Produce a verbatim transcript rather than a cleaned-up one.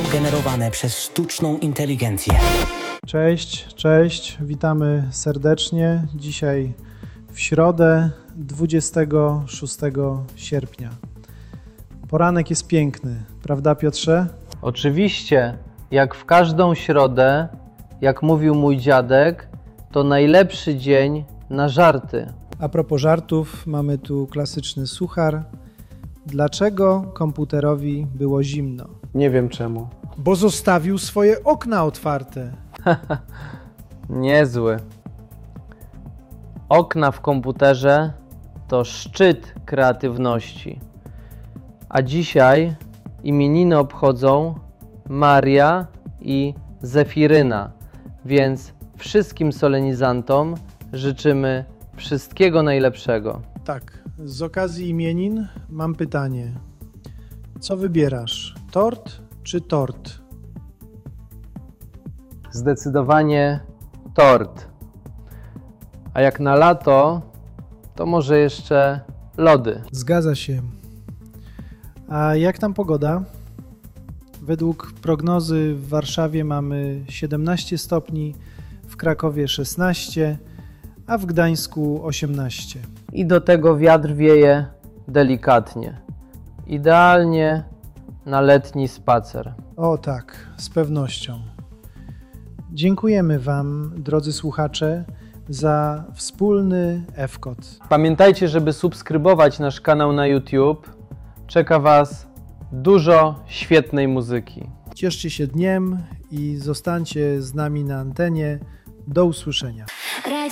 generowane przez sztuczną inteligencję. Cześć, cześć, witamy serdecznie. Dzisiaj w środę, dwudziestego szóstego sierpnia. Poranek jest piękny, prawda, Piotrze? Oczywiście, jak w każdą środę, jak mówił mój dziadek, to najlepszy dzień na żarty. A propos żartów, mamy tu klasyczny suchar. Dlaczego komputerowi było zimno? Nie wiem czemu. Bo zostawił swoje okna otwarte. Niezły. Okna w komputerze to szczyt kreatywności. A dzisiaj imieniny obchodzą Maria i Zefiryna, więc wszystkim solenizantom życzymy wszystkiego najlepszego. Tak, z okazji imienin mam pytanie. Co wybierasz? Tort czy tort? Zdecydowanie tort. A jak na lato, to może jeszcze lody. Zgadza się. A jak tam pogoda? Według prognozy w Warszawie mamy siedemnaście stopni, w Krakowie szesnaście, a w Gdańsku osiemnaście. I do tego wiatr wieje delikatnie. Idealnie na letni spacer. O tak, z pewnością. Dziękujemy Wam, drodzy słuchacze, za wspólny F-kod. Pamiętajcie, żeby subskrybować nasz kanał na YouTube. Czeka Was dużo świetnej muzyki. Cieszcie się dniem i zostańcie z nami na antenie. Do usłyszenia.